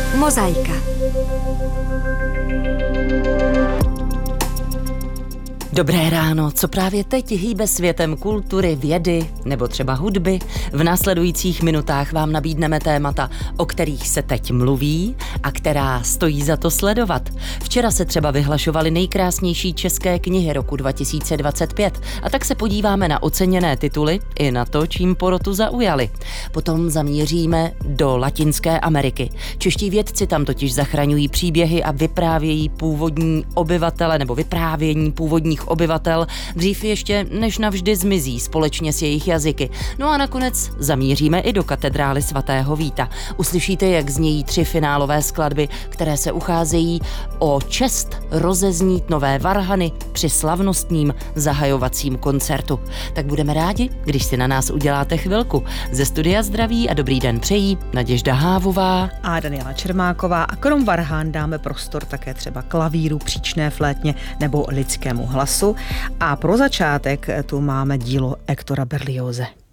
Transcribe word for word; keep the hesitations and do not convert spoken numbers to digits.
Mozaika. Dobré ráno, co právě teď hýbe světem kultury, vědy nebo třeba hudby? V následujících minutách vám nabídneme témata, o kterých se teď mluví a která stojí za to sledovat. Včera se třeba vyhlašovaly nejkrásnější české knihy roku dva tisíce dvacet pět a tak se podíváme na oceněné tituly i na to, čím porotu zaujali. Potom zamíříme do Latinské Ameriky. Čeští vědci tam totiž zachraňují příběhy a vyprávějí původní obyvatele nebo vyprávění původních obyvatel, dřív ještě než navždy zmizí společně s jejich jazyky. No a nakonec zamíříme i do katedrály svatého Víta. Uslyšíte, jak znějí tři finálové skladby, které se ucházejí o čest rozeznít nové varhany při slavnostním zahajovacím koncertu. Tak budeme rádi, když si na nás uděláte chvilku. Ze studia zdraví a dobrý den přejí Naděžda Hávová a Daniela Čermáková, a krom varhán dáme prostor také třeba klavíru, příčné flétně nebo lidskému hlasu. A pro začátek tu máme dílo Hectora Berlioze.